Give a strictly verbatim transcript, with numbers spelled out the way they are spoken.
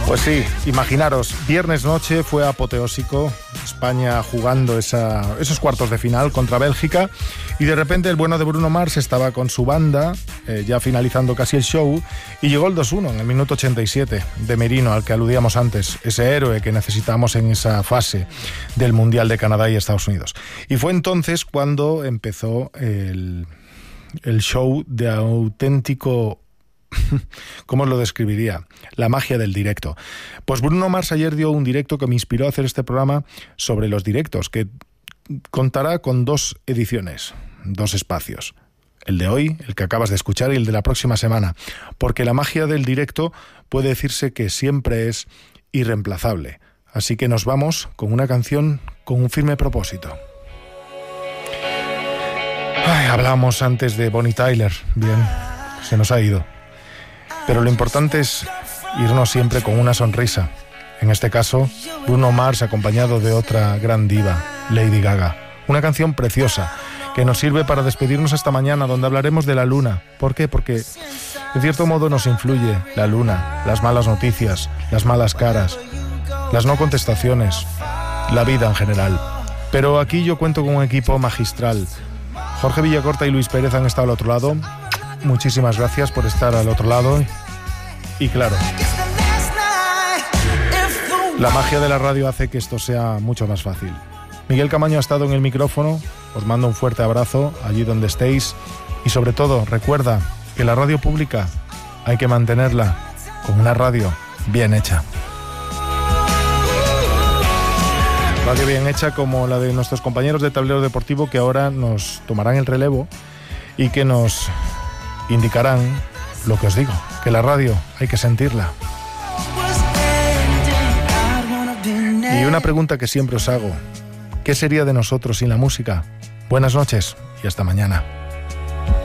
Pues sí, imaginaros, viernes noche fue apoteósico, España jugando esa, esos cuartos de final contra Bélgica, y de repente el bueno de Bruno Mars estaba con su banda, eh, ya finalizando casi el show, y llegó el dos uno en el minuto ochenta y siete de Merino, al que aludíamos antes, ese héroe que necesitamos en esa fase del Mundial de Canadá y Estados Unidos. Y fue entonces cuando empezó el, el show de auténtico... ¿Cómo os lo describiría? La magia del directo. Pues Bruno Mars ayer dio un directo que me inspiró a hacer este programa sobre los directos, que contará con dos ediciones, dos espacios. El de hoy, el que acabas de escuchar, y el de la próxima semana. Porque la magia del directo puede decirse que siempre es irreemplazable. Así que nos vamos con una canción con un firme propósito. Ay, hablamos antes de Bonnie Tyler. Bien, se nos ha ido. Pero lo importante es irnos siempre con una sonrisa. En este caso, Bruno Mars acompañado de otra gran diva, Lady Gaga. Una canción preciosa que nos sirve para despedirnos esta mañana, donde hablaremos de la luna. ¿Por qué? Porque en cierto modo nos influye la luna, las malas noticias, las malas caras, las no contestaciones, la vida en general. Pero aquí yo cuento con un equipo magistral. Jorge Villacorta y Luis Pérez han estado al otro lado. Muchísimas gracias por estar al otro lado. Y claro, la magia de la radio hace que esto sea mucho más fácil. Miguel Camaño ha estado en el micrófono. Os mando un fuerte abrazo allí donde estéis. Y sobre todo, recuerda que la radio pública hay que mantenerla como una radio bien hecha. Radio bien hecha como la de nuestros compañeros de Tablero Deportivo, que ahora nos tomarán el relevo y que nos indicarán lo que os digo, que la radio hay que sentirla. Y una pregunta que siempre os hago: ¿qué sería de nosotros sin la música? Buenas noches y hasta mañana.